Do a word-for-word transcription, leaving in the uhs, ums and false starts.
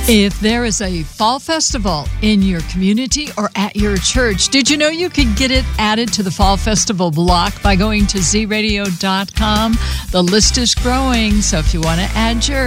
If there is a fall festival in your community or at your church, did you know you can get it added to the Fall Festival block by going to z radio dot com? The list is growing, so if you want to add your